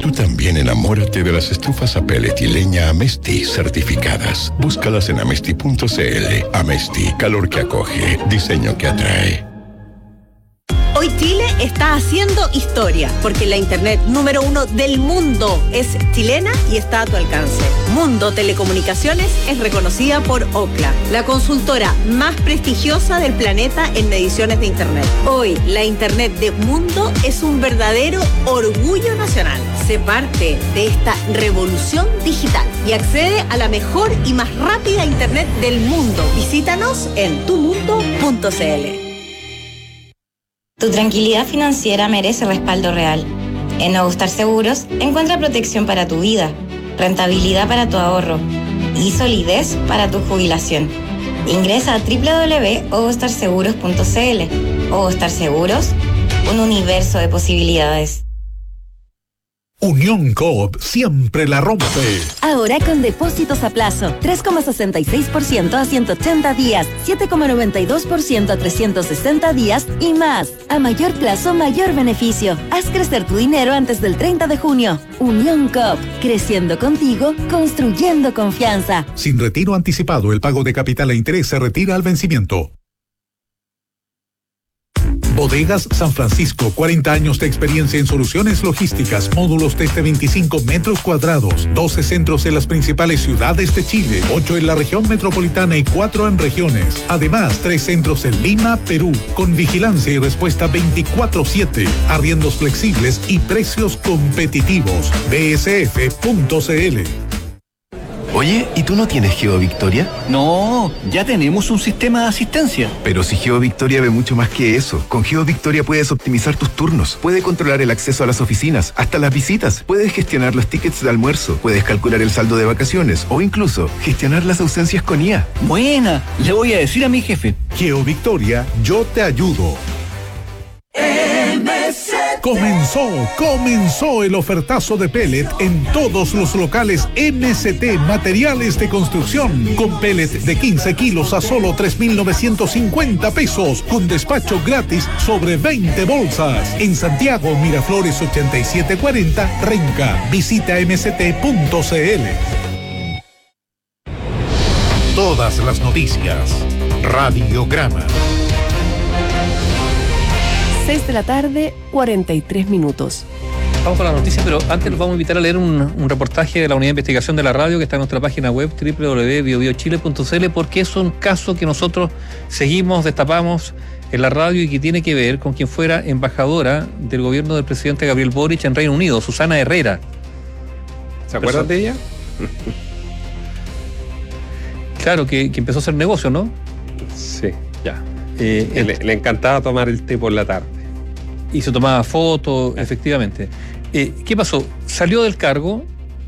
Tú también enamórate de las estufas a pellet y leña Amesti certificadas. Búscalas en amesti.cl. Amesti, calor que acoge, diseño que atrae. Hoy Chile está haciendo historia, porque la internet número 1 del mundo es chilena y está a tu alcance. Mundo Telecomunicaciones es reconocida por Ookla, la consultora más prestigiosa del planeta en mediciones de internet. Hoy, la internet de Mundo es un verdadero orgullo nacional. Sé parte de esta revolución digital y accede a la mejor y más rápida internet del mundo. Visítanos en tumundo.cl. Tu tranquilidad financiera merece respaldo real. En Ogostar Seguros encuentra protección para tu vida, rentabilidad para tu ahorro y solidez para tu jubilación. Ingresa a www.ogostarseguros.cl. Ogostar Seguros, un universo de posibilidades. Unión Coop siempre la rompe. Ahora con depósitos a plazo, 3,66% a 180 días, 7,92% a 360 días y más. A mayor plazo, mayor beneficio. Haz crecer tu dinero antes del 30 de junio. Unión Coop, creciendo contigo, construyendo confianza. Sin retiro anticipado, el pago de capital e interés se retira al vencimiento. Bodegas San Francisco, 40 años de experiencia en soluciones logísticas, módulos desde 25 metros cuadrados, 12 centros en las principales ciudades de Chile, 8 en la región metropolitana y 4 en regiones. Además, 3 centros en Lima, Perú, con vigilancia y respuesta 24/7, arriendos flexibles y precios competitivos. bsf.cl. Oye, ¿y tú no tienes GeoVictoria? No, ya tenemos un sistema de asistencia. Pero si GeoVictoria ve mucho más que eso. Con GeoVictoria puedes optimizar tus turnos, puedes controlar el acceso a las oficinas, hasta las visitas, puedes gestionar los tickets de almuerzo, puedes calcular el saldo de vacaciones o incluso gestionar las ausencias con IA. Buena, le voy a decir a mi jefe. GeoVictoria, yo te ayudo. Comenzó el ofertazo de pellet en todos los locales MST Materiales de Construcción, con pellet de 15 kilos a solo 3.950 pesos, con despacho gratis sobre 20 bolsas. En Santiago, Miraflores 8740, Renca. Visita mst.cl. Todas las noticias. Radiograma. 6 de la tarde, 43 minutos. Vamos con la noticia, pero antes los vamos a invitar a leer un reportaje de la Unidad de Investigación de la Radio que está en nuestra página web www.biobiochile.cl, porque es un caso que nosotros seguimos, destapamos en la radio y que tiene que ver con quien fuera embajadora del gobierno del presidente Gabriel Boric en Reino Unido, Susana Herrera. ¿Se acuerdan de ella? Claro, que empezó a hacer negocio, ¿no? Sí. Ya. Le encantaba tomar el té por la tarde. Y se tomaba fotos, efectivamente. ¿Qué pasó? Salió del cargo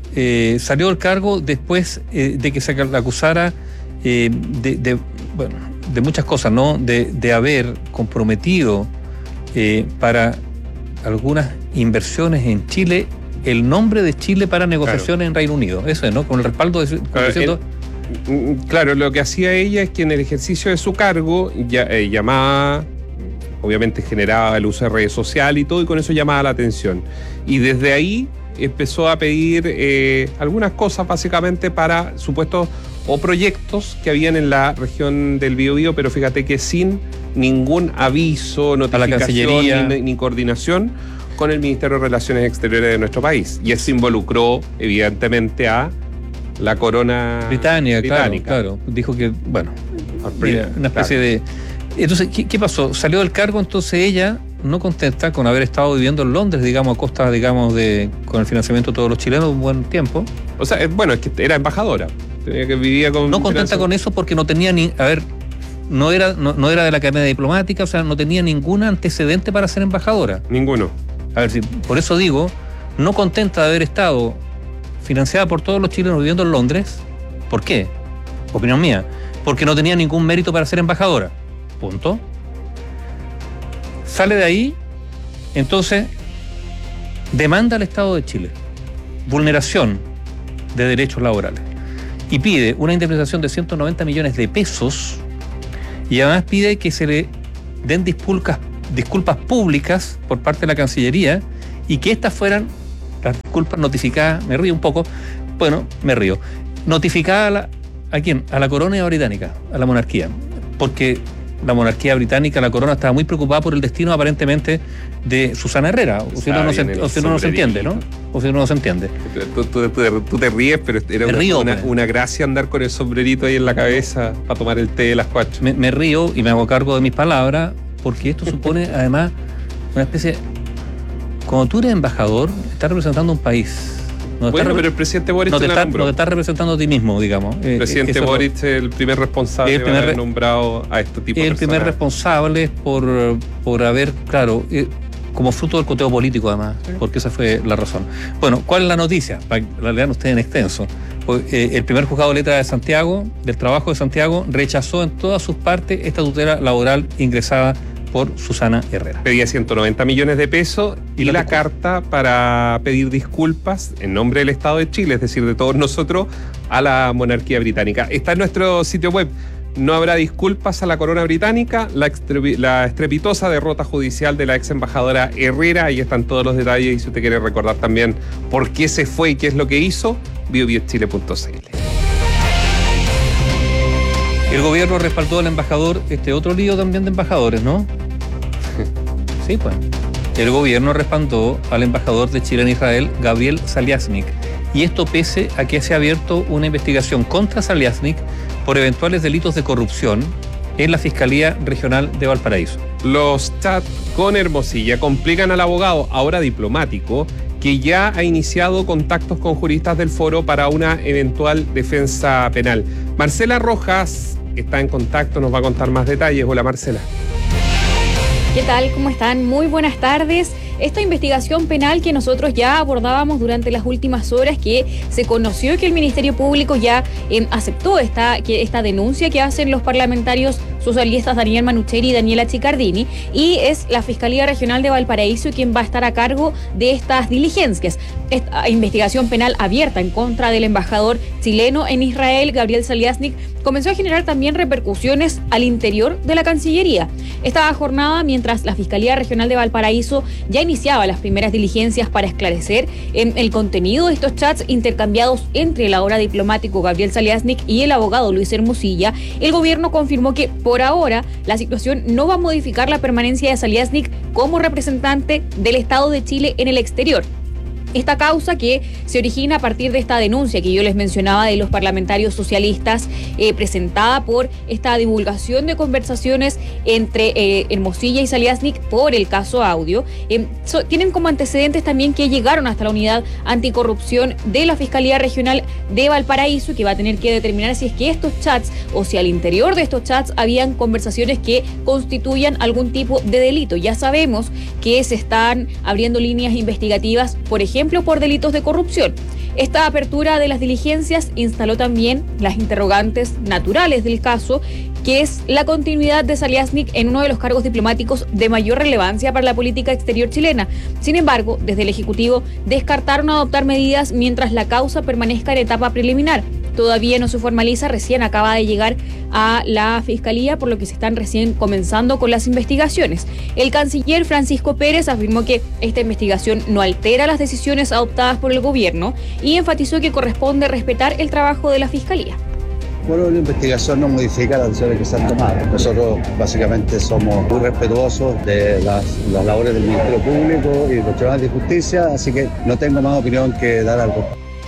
después de que se la acusara de muchas cosas, ¿no? De haber comprometido para algunas inversiones en Chile el nombre de Chile para negociaciones en Reino Unido. Eso es, ¿no? Con el respaldo de... Claro, lo que hacía ella es que en el ejercicio de su cargo llamaba, obviamente generaba el uso de redes sociales y todo, y con eso llamaba la atención. Y desde ahí empezó a pedir algunas cosas básicamente para supuestos o proyectos que habían en la región del Biobío, pero fíjate que sin ningún aviso, notificación ni coordinación con el Ministerio de Relaciones Exteriores de nuestro país. Y eso involucró evidentemente a la corona británica. Claro. Dijo que, una especie de... Entonces, ¿qué pasó? Salió del cargo, entonces ella, no contenta con haber estado viviendo en Londres, digamos, a costa, digamos, con el financiamiento de todos los chilenos un buen tiempo. O sea, es que era embajadora. Tenía que vivía con... No contenta con eso porque no tenía no era de la Academia Diplomática, o sea, no tenía ningún antecedente para ser embajadora. Ninguno. A ver, por eso digo, no contenta de haber estado financiada por todos los chilenos viviendo en Londres. ¿Por qué? Opinión mía. Porque no tenía ningún mérito para ser embajadora. Punto. Sale de ahí, entonces demanda al Estado de Chile vulneración de derechos laborales y pide una indemnización de 190 millones de pesos y además pide que se le den disculpas públicas por parte de la Cancillería y que estas fueran las disculpas notificadas, me río un poco, bueno, me río, notificada ¿a quién? A la corona británica, a la monarquía, porque la monarquía británica, la corona, estaba muy preocupada por el destino aparentemente de Susana Herrera, o si uno no se entiende, ¿no? O si uno no se entiende. Tú te ríes, pero era una gracia andar con el sombrerito ahí en la cabeza para tomar el té de las 4. Me río y me hago cargo de mis palabras, porque esto supone además una especie... Cuando tú eres embajador, estás representando un país. Pero el presidente Boric no te estás representando a ti mismo, digamos. El presidente Boric es el primer responsable de haber nombrado a este tipo de personas. El primer responsable por haber, claro, como fruto del coteo político además, sí. Porque esa fue la razón. Bueno, ¿cuál es la noticia? Para que la lean ustedes en extenso. El primer juzgado de letra de Santiago, del trabajo de Santiago, rechazó en todas sus partes esta tutela laboral ingresada por Susana Herrera. Pedía 190 millones de pesos y la carta para pedir disculpas en nombre del Estado de Chile, es decir, de todos nosotros, a la monarquía británica. Está en nuestro sitio web. No habrá disculpas a la corona británica, la estrepitosa derrota judicial de la ex embajadora Herrera. Ahí están todos los detalles y si usted quiere recordar también por qué se fue y qué es lo que hizo, biobieschile.cl. El gobierno respaldó al embajador, otro lío también de embajadores, ¿no? Sí, pues. El gobierno respaldó al embajador de Chile en Israel, Gabriel Saliasnik. Y esto pese a que se ha abierto una investigación contra Saliasnik por eventuales delitos de corrupción en la Fiscalía Regional de Valparaíso. Los chats con Hermosilla complican al abogado, ahora diplomático, que ya ha iniciado contactos con juristas del foro para una eventual defensa penal. Marcela Rojas está en contacto, nos va a contar más detalles. Hola, Marcela. ¿Qué tal? ¿Cómo están? Muy buenas tardes. Esta investigación penal que nosotros ya abordábamos durante las últimas horas, que se conoció que el Ministerio Público ya aceptó esta denuncia que hacen los parlamentarios socialistas Daniel Manucheri y Daniela Chiccardini, y es la Fiscalía Regional de Valparaíso quien va a estar a cargo de estas diligencias. Esta investigación penal abierta en contra del embajador chileno en Israel, Gabriel Saliasnik, comenzó a generar también repercusiones al interior de la Cancillería. Esta jornada, mientras la Fiscalía Regional de Valparaíso ya iniciaba las primeras diligencias para esclarecer el contenido de estos chats intercambiados entre el ahora diplomático Gabriel Saliasnik y el abogado Luis Hermosilla, el gobierno confirmó que por ahora la situación no va a modificar la permanencia de Saliasnik como representante del Estado de Chile en el exterior. Esta causa que se origina a partir de esta denuncia que yo les mencionaba de los parlamentarios socialistas, presentada por esta divulgación de conversaciones entre Hermosilla y Saliasnik por el caso audio. Tienen como antecedentes también que llegaron hasta la unidad anticorrupción de la Fiscalía Regional de Valparaíso, que va a tener que determinar si es que estos chats o si al interior de estos chats habían conversaciones que constituyan algún tipo de delito. Ya sabemos que se están abriendo líneas investigativas, por ejemplo, por delitos de corrupción. Esta apertura de las diligencias instaló también las interrogantes naturales del caso, que es la continuidad de Saliasnik en uno de los cargos diplomáticos de mayor relevancia para la política exterior chilena. Sin embargo, desde el Ejecutivo descartaron adoptar medidas mientras la causa permanezca en etapa preliminar. Todavía no se formaliza, recién acaba de llegar a la Fiscalía, por lo que se están recién comenzando con las investigaciones. El canciller Francisco Pérez afirmó que esta investigación no altera las decisiones adoptadas por el gobierno y enfatizó que corresponde respetar el trabajo de la Fiscalía. Bueno, la investigación no modifica las decisiones que se han tomado. Nosotros básicamente somos muy respetuosos de las labores del Ministerio Público y de los tribunales de justicia, así que no tengo más opinión que dar algo.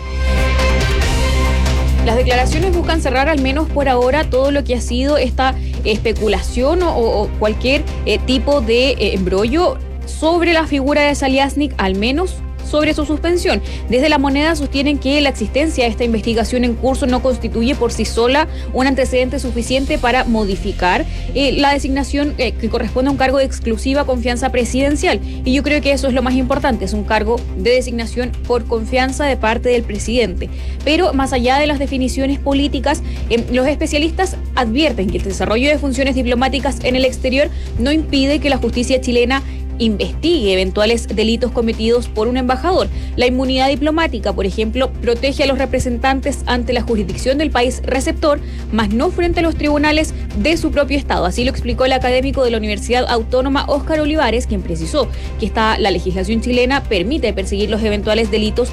Las declaraciones buscan cerrar, al menos por ahora, todo lo que ha sido esta especulación o cualquier tipo de embrollo sobre la figura de Saliasnik, al menos sobre su suspensión. Desde La Moneda sostienen que la existencia de esta investigación en curso no constituye por sí sola un antecedente suficiente para modificar la designación que corresponde a un cargo de exclusiva confianza presidencial. Y yo creo que eso es lo más importante, es un cargo de designación por confianza de parte del presidente. Pero más allá de las definiciones políticas, los especialistas advierten que el desarrollo de funciones diplomáticas en el exterior no impide que la justicia chilena investigue eventuales delitos cometidos por un embajador. La inmunidad diplomática, por ejemplo, protege a los representantes ante la jurisdicción del país receptor, mas no frente a los tribunales de su propio estado. Así lo explicó el académico de la Universidad Autónoma Óscar Olivares, quien precisó que la legislación chilena permite perseguir los eventuales delitos